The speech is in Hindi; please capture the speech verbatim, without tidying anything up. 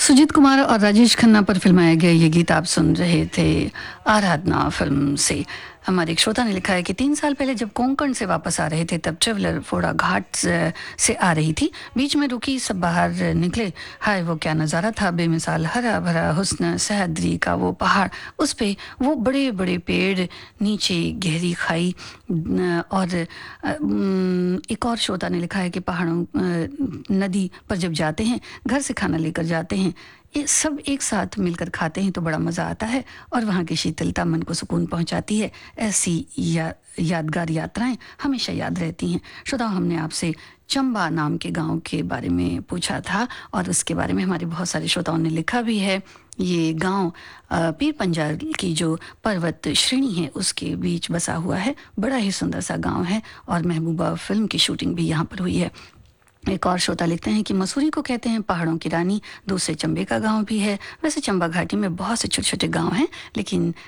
सुजीत कुमार और राजेश खन्ना पर फिल्माया गया ये गीत आप सुन रहे थे आराधना फिल्म से। हमारे एक श्रोता ने लिखा है कि तीन साल पहले जब कोंकण से वापस आ रहे थे तब ट्रेवलर फोड़ा घाट से से आ रही थी। बीच में रुकी, सब बाहर निकले। हाय वो क्या नज़ारा था, बेमिसाल हरा भरा हुस्न, सह्याद्री का वो पहाड़, उस पे वो बड़े बड़े पेड़, नीचे गहरी खाई। न- और अ, उम, एक और श्रोता ने लिखा है कि पहाड़ों अ, नदी पर जब जाते हैं, घर से खाना लेकर जाते हैं, ये सब एक साथ मिलकर खाते हैं तो बड़ा मज़ा आता है और वहाँ की शीतलता मन को सुकून पहुँचाती है। ऐसी या, यादगार यात्राएं हमेशा याद रहती हैं। श्रोताओ, हमने आपसे चंबा नाम के गांव के बारे में पूछा था और उसके बारे में हमारे बहुत सारे श्रोताओं ने लिखा भी है। ये गांव अ, पीर पंजाल की जो पर्वत श्रेणी है उसके बीच बसा हुआ है। बड़ा ही सुंदर सा गांव है और महबूबा फिल्म की शूटिंग भी यहाँ पर हुई है। एक और श्रोता लिखते हैं कि मसूरी को कहते हैं पहाड़ों की रानी, दूसरे चंबे का गांव भी है। वैसे चंबा घाटी में बहुत से छोटे छोटे गांव हैं, लेकिन